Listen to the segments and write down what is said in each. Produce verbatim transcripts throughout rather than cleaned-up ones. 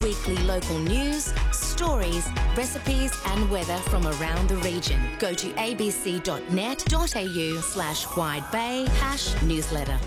weekly local news, stories, recipes and weather from around the region. Go to abc.net.au slash Wide Bay hash newsletter.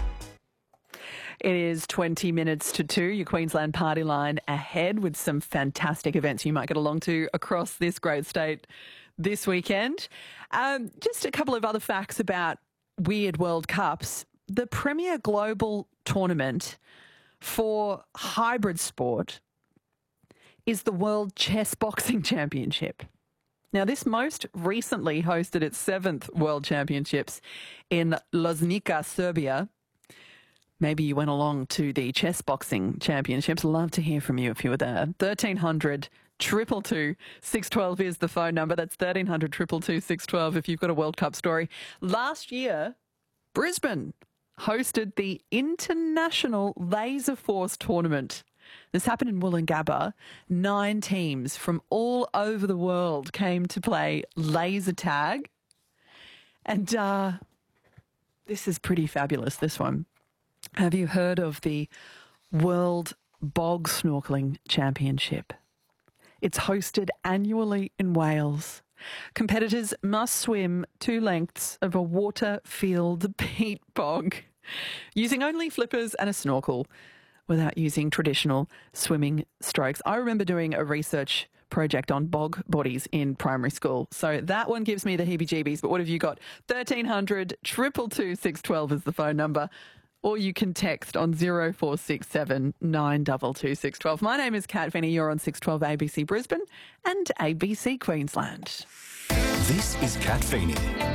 It is twenty minutes to two. Your Queensland Party Line ahead with some fantastic events you might get along to across this great state this weekend. Um, just a couple of other facts about weird World Cups. The Premier Global Tournament for hybrid sport is the World Chess Boxing Championship. Now, this most recently hosted its seventh World Championships in Loznica, Serbia. Maybe you went along to the Chess Boxing Championships. Love to hear from you if you were there. thirteen hundred, two two two, six one two is the phone number. That's thirteen hundred, two two two, six one two if you've got a World Cup story. Last year, Brisbane hosted the International Laser Force Tournament. This happened in Woolloongabba. Nine teams from all over the world came to play laser tag. And uh, this is pretty fabulous, this one. Have you heard of the World Bog Snorkeling Championship? It's hosted annually in Wales. Competitors must swim two lengths of a water-filled peat bog using only flippers and a snorkel without using traditional swimming strokes. I remember doing a research project on bog bodies in primary school, so that one gives me the heebie-jeebies. But what have you got? thirteen hundred, two two two, six one two is the phone number. Or you can text on zero four six seven, nine two two, six one two. My name is Kat Finney. You're on six twelve A B C Brisbane and A B C Queensland. This is Kat Finney.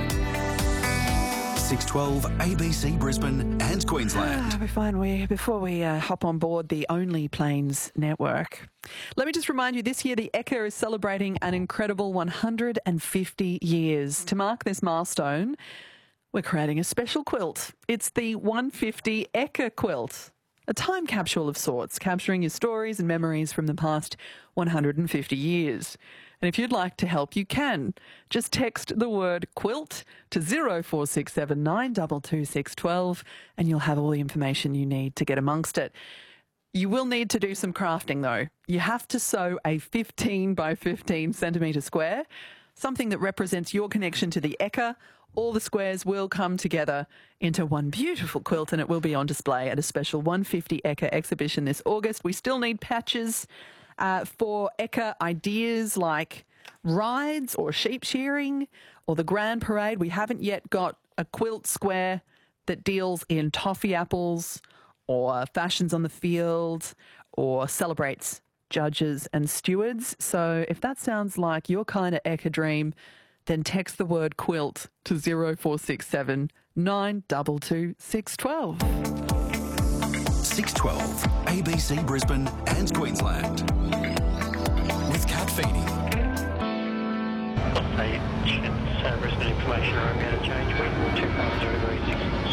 six twelve A B C Brisbane and Queensland. Ah, we're fine. We, before we uh, hop on board the Only Plains network, let me just remind you, this year the Ekka is celebrating an incredible one hundred fifty years. To mark this milestone, we're creating a special quilt. It's the one fifty Ekka quilt, a time capsule of sorts, capturing your stories and memories from the past one hundred fifty years. And if you'd like to help, you can. Just text the word quilt to zero four six seven, nine two two, six one two and you'll have all the information you need to get amongst it. You will need to do some crafting though. You have to sew a fifteen by fifteen centimetre square, something that represents your connection to the Ekka. All the squares will come together into one beautiful quilt and it will be on display at a special one fifty Ekka exhibition this August. We still need patches uh, for Ekka ideas like rides or sheep shearing or the Grand Parade. We haven't yet got a quilt square that deals in toffee apples or fashions on the field or celebrates judges and stewards. So if that sounds like your kind of Ekka dream, then text the word quilt to zero four six seven, nine two two, six one two. six twelve A B C Brisbane and Queensland with Kat Finney. Hey, it's uh, Brisbane information. I'm going to change wind two five zero degrees six knots.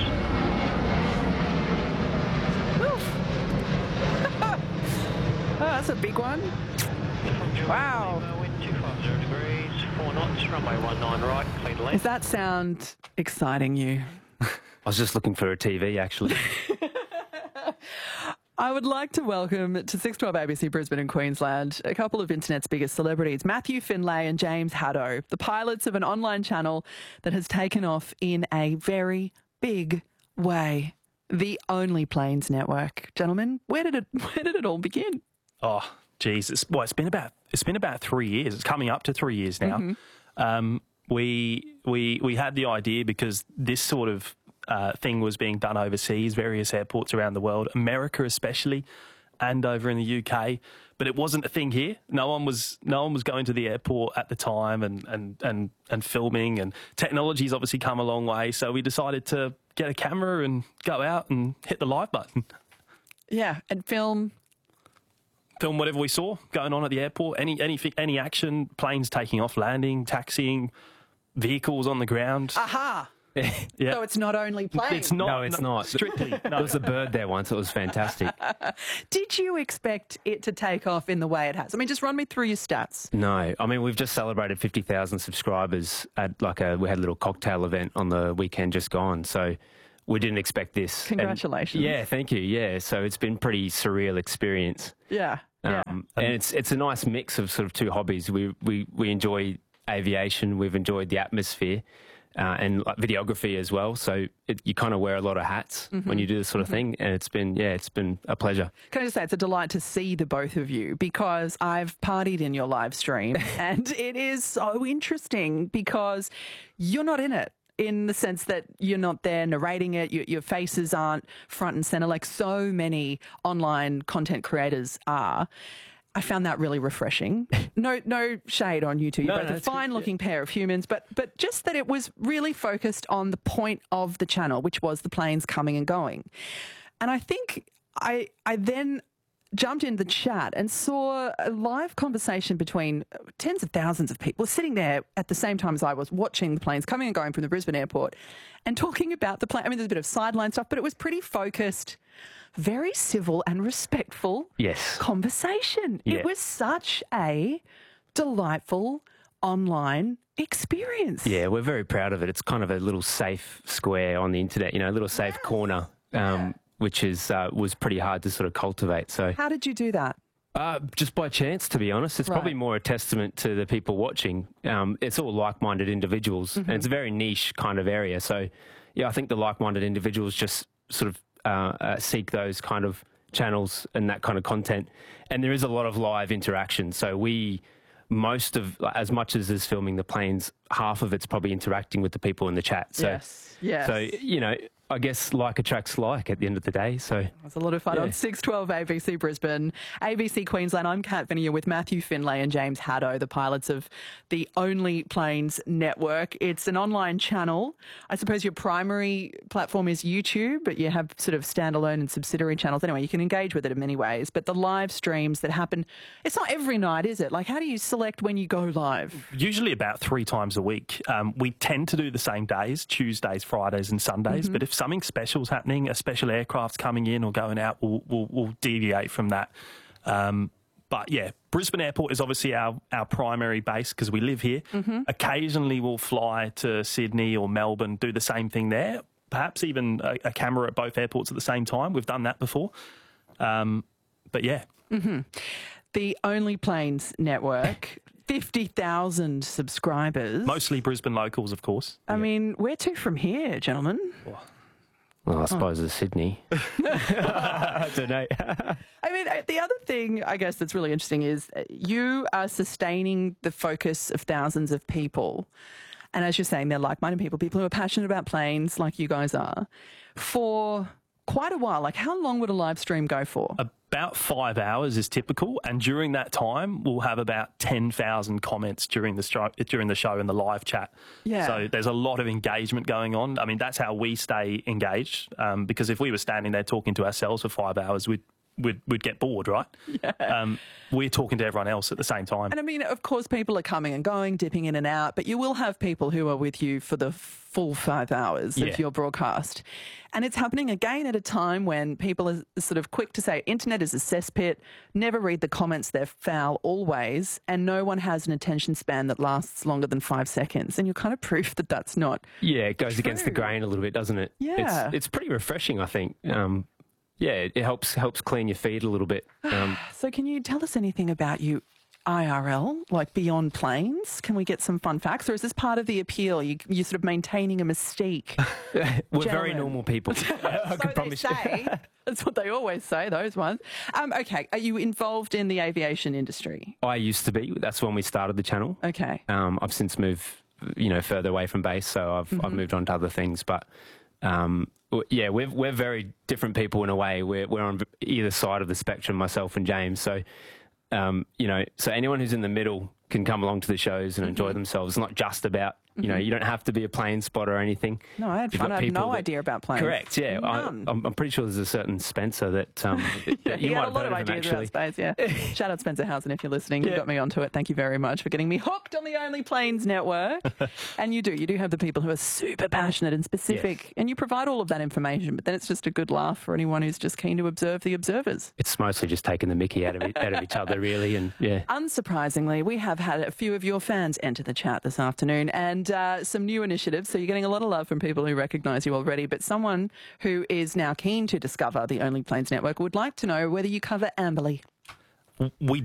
Oh, that's a big one. Wow. Wind two five zero degrees, four knots, runway one nine right, clean left. Does that sound exciting you? I was just looking for a T V, actually. I would like to welcome to six twelve A B C Brisbane and Queensland a couple of internet's biggest celebrities, Matthew Finlay and James Haddo, the pilots of an online channel that has taken off in a very big way. The Only Plains Network. Gentlemen, where did it where did it all begin? Oh, geez. It's, well, it's been about it's been about three years. It's coming up to three years now. Mm-hmm. Um, we we we had the idea because this sort of uh, thing was being done overseas, various airports around the world, America especially, and over in the U K. But it wasn't a thing here. No one was no one was going to the airport at the time and and and and filming. And technology's obviously come a long way. So we decided to get a camera and go out and hit the live button. Yeah, and film. Film whatever we saw going on at the airport, any anything, any action, planes taking off, landing, taxiing, vehicles on the ground. Aha! Yeah. So it's not only planes. It's not. No, it's not. Strictly. No. There was a bird there once. It was fantastic. Did you expect it to take off in the way it has? I mean, just run me through your stats. No, I mean, we've just celebrated fifty thousand subscribers at like a, we had a little cocktail event on the weekend just gone. So we didn't expect this. Congratulations. And, yeah, thank you. Yeah, so it's been pretty surreal experience. Yeah. Yeah. Um, and it's it's a nice mix of sort of two hobbies. We we we enjoy aviation. We've enjoyed the atmosphere. Uh, and like videography as well. So it, you kind of wear a lot of hats mm-hmm. when you do this sort of mm-hmm. thing. And it's been, yeah, it's been a pleasure. Can I just say it's a delight to see the both of you because I've partied in your live stream and it is so interesting because you're not in it. In the sense that you're not there narrating it, your, your faces aren't front and centre like so many online content creators are. I found that really refreshing. No, no shade on you two. You're no, both no, a fine-looking yeah. pair of humans, but but just that it was really focused on the point of the channel, which was the planes coming and going. And I think I I then jumped into the chat and saw a live conversation between tens of thousands of people sitting there at the same time as I was watching the planes coming and going from the Brisbane airport and talking about the plane. I mean, there's a bit of sideline stuff, but it was pretty focused, very civil and respectful yes. conversation. Yeah. It was such a delightful online experience. Yeah, we're very proud of it. It's kind of a little safe square on the internet, you know, a little safe yes. corner. Um, yeah. which is uh, was pretty hard to sort of cultivate. So how did you do that? Uh, just by chance, to be honest. It's right. probably more a testament to the people watching. Um, it's all like-minded individuals, mm-hmm. and it's a very niche kind of area. So, yeah, I think the like-minded individuals just sort of uh, uh, seek those kind of channels and that kind of content. And there is a lot of live interaction. So we, most of, as much as is filming the planes, half of it's probably interacting with the people in the chat. So, yes, yes. So, you know, I guess like attracts like at the end of the day. So it was a lot of fun yeah. on six twelve A B C Brisbane, A B C Queensland. I'm Kat Vinier with Matthew Finlay and James Haddo, the pilots of the Only Planes Network. It's an online channel. I suppose your primary platform is YouTube, but you have sort of standalone and subsidiary channels. Anyway, you can engage with it in many ways. But the live streams that happen, it's not every night, is it? Like, how do you select when you go live? Usually about three times a week. Um, we tend to do the same days, Tuesdays, Fridays and Sundays. Mm-hmm. But if something special's happening, a special aircraft's coming in or going out, we'll, we'll, we'll deviate from that. Um, but yeah, Brisbane Airport is obviously our, our primary base because we live here. Mm-hmm. Occasionally we'll fly to Sydney or Melbourne, do the same thing there, perhaps even a, a camera at both airports at the same time. We've done that before. Um, but yeah. Mm-hmm. The Only Planes Network, fifty thousand subscribers. Mostly Brisbane locals, of course. I yeah. mean, where to from here, gentlemen? Oh. Well, I suppose oh. it's Sydney. I don't know. I mean, the other thing, I guess, that's really interesting is you are sustaining the focus of thousands of people. And as you're saying, they're like-minded people, people who are passionate about planes like you guys are, for quite a while. Like, how long would a live stream go for? About five hours is typical, and during that time, we'll have about ten thousand comments during the show, during the show and the live chat. Yeah. So there's a lot of engagement going on. I mean, that's how we stay engaged, um, because if we were standing there talking to ourselves for five hours, we'd We'd, we'd get bored, right? Yeah. Um, we're talking to everyone else at the same time. And I mean, of course, people are coming and going, dipping in and out, but you will have people who are with you for the full five hours yeah. of your broadcast. And it's happening again at a time when people are sort of quick to say, internet is a cesspit, never read the comments, they're foul always, and no one has an attention span that lasts longer than five seconds. And you're kind of proof that that's not Yeah, it goes true. against the grain a little bit, doesn't it? Yeah. It's, it's pretty refreshing, I think. Um, Yeah, it helps helps clean your feed a little bit. Um, so can you tell us anything about you I R L, like beyond planes? Can we get some fun facts? Or is this part of the appeal? You, you're sort of maintaining a mystique? We're Gentlemen. very normal people. I so can promise they say. you. That's what they always say, those ones. Um, okay, are you involved in the aviation industry? I used to be. That's when we started the channel. Okay. Um, I've since moved, you know, further away from base, so I've, mm-hmm. I've moved on to other things. But... Um, yeah, we're we're very different people in a way. We're we're on either side of the spectrum, myself and James. So, um, you know, so anyone who's in the middle can come along to the shows and mm-hmm. enjoy themselves. It's not just about, you mm-hmm. know, you don't have to be a plane spotter or anything. No, I had You've fun. I had no that, idea about planes. Correct. Yeah, I, I'm, I'm pretty sure there's a certain Spencer that um, yeah, that you he might had a lot have of heard of ideas him, about space. Yeah. Shout out Spencer Housen if you're listening. Yeah. You got me onto it. Thank you very much for getting me hooked on the Only Planes Network. And you do. You do have the people who are super passionate and specific, yes. and you provide all of that information. But then it's just a good laugh for anyone who's just keen to observe the observers. It's mostly just taking the mickey out of it, out of each other, really, and yeah. Unsurprisingly, we have had a few of your fans enter the chat this afternoon, and uh, some new initiatives. So you're getting a lot of love from people who recognise you already, but someone who is now keen to discover the Only Planes Network would like to know whether you cover Amberley. we